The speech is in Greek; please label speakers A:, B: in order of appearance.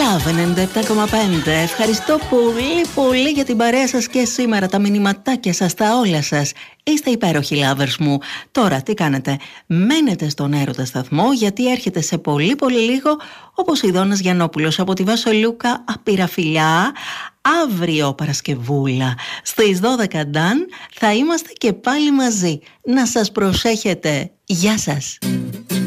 A: Love 97,5. Ευχαριστώ πολύ για την παρέα σας και σήμερα, τα μηνυματάκια σας, τα όλα σας. Είστε υπέροχοι lovers μου. Τώρα τι κάνετε? Μένετε στον Έρωτα σταθμό, γιατί έρχεται σε πολύ λίγο ο Ποσειδώνας Γιαννόπουλος από τη Βάσο Λούκα. Απείρα φιλιά. Αύριο Παρασκευούλα στις 12 Νταν θα είμαστε και πάλι μαζί. Να σας προσέχετε. Γεια σας.